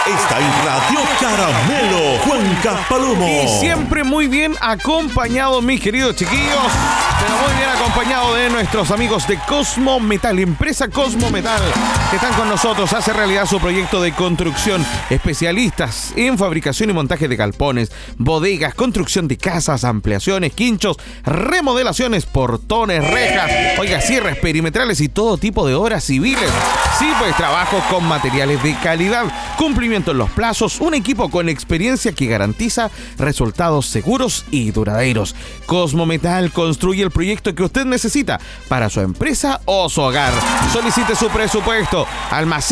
está en Radio Caramelo, Cuenca Palomo. Y siempre muy bien acompañado, mis queridos chiquillos, pero muy bien acompañado de nuestros amigos de Cosmo Metal, empresa Cosmo Metal, que están con nosotros, hace realidad su proyecto de construcción, especialistas en fabricación y montaje de galpones, bodegas, construcción de casas, ampliaciones, quinchos, remodelaciones, portones, rejas, oiga, cierres perimetrales y todo tipo de obras civiles. Sí, pues trabajo con materiales de calidad, cumplimiento en los plazos, un equipo con experiencia que garantiza resultados seguros y duraderos. Cosmo Metal construye el proyecto que usted necesita para su empresa o su hogar. Solicite su presupuesto al más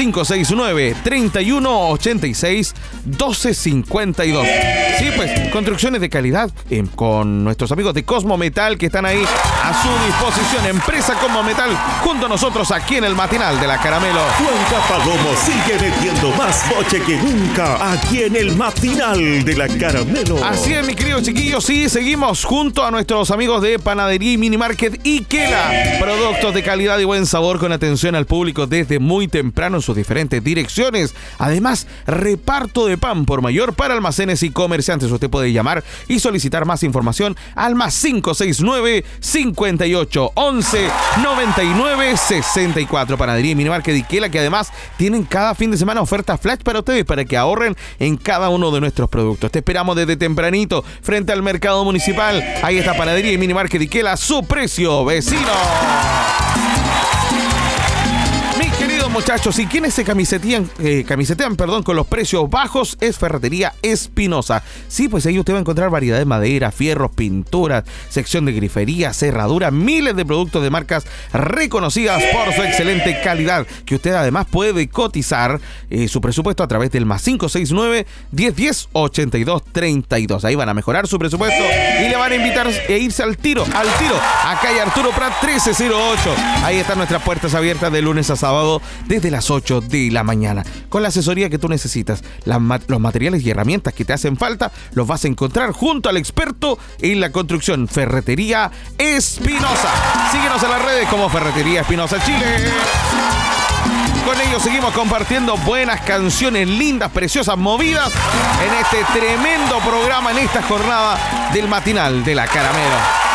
569-3186-1252. Sí, pues construcciones de calidad con nuestros amigos de Cosmo Metal que están ahí a su disposición. Empresa Cosmo Metal junto a nosotros aquí en el matinal de la Caramelo. Cuenca Palomo sigue metiendo más boche que nunca aquí en el matinal de la Caramelo. Así es, mis queridos chiquillos, sí, seguimos junto a nuestros amigos de Panadería y Minimarket Ikela. Productos de calidad y buen sabor con atención al público desde muy temprano en sus diferentes direcciones. Además, reparto de pan por mayor para almacenes y comerciantes. Usted puede llamar y solicitar más información al más 569-5811-9964. Panadería y Minimarket Ikela, que además tienen cada fin de semana ofertas flash para ustedes, para que ahorren en cada uno de nuestros productos. Te esperamos desde tempranito frente al mercado municipal. Ahí está Panadería y Minimarket Ikela, su precio vecino. Muchachos, y quienes se camisetean con los precios bajos es Ferretería Espinosa. Sí, pues ahí usted va a encontrar variedad de madera, fierros, pinturas, sección de grifería, cerradura, miles de productos de marcas reconocidas por su excelente calidad, que usted además puede cotizar su presupuesto a través del más 569-1010-8232. Ahí van a mejorar su presupuesto y le van a invitar a irse al tiro, a calle Arturo Prat 1308. Ahí están nuestras puertas abiertas de lunes a sábado desde las 8 de la mañana. Con la asesoría que tú necesitas, los materiales y herramientas que te hacen falta, los vas a encontrar junto al experto en la construcción, Ferretería Espinosa. Síguenos en las redes como Ferretería Espinosa Chile. Con ellos seguimos compartiendo buenas canciones, lindas, preciosas, movidas en este tremendo programa, en esta jornada del matinal de la Caramelo.